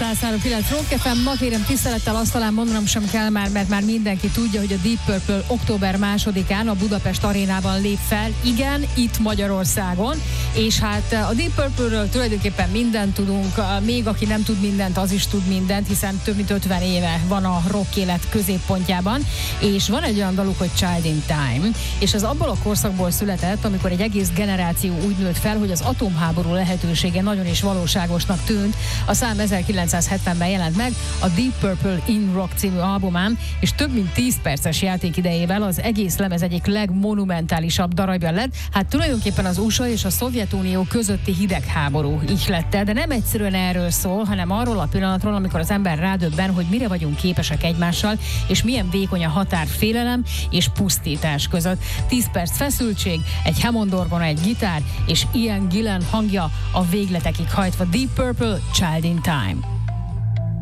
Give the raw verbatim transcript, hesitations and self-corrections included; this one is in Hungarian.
száz három kilenc Rock ef em, ma kérem tisztelettel azt talán mondanom sem kell már, mert már mindenki tudja, hogy a Deep Purple október másodikán a Budapest Arénában lép fel. Igen, itt Magyarországon, és hát a Deep Purple-ről tulajdonképpen mindent tudunk, még aki nem tud mindent, az is tud mindent, hiszen több mint ötven éve van a rock élet középpontjában, és van egy olyan daluk, hogy Child in Time, és ez abból a korszakból született, amikor egy egész generáció úgy nőtt fel, hogy az atomháború lehetősége nagyon is valóságosnak tűnt. A szám ezerkilencszázhetvenben jelent meg a Deep Purple in Rock című albumán, és több mint tíz perces játékidejével az egész lemez egyik legmonumentálisabb darabja lett. Hát tulajdonképpen az u es á és a Szovjetunió közötti hidegháború ihlette, de nem egyszerűen erről szól, hanem arról a pillanatról, amikor az ember rádöbben, hogy mire vagyunk képesek egymással, és milyen vékony a határ félelem és pusztítás között. tíz perc feszültség, egy Hammond orgona, egy gitár, és Ian Gillan hangja a végletekig hajtva. Deep Purple, Child in Time.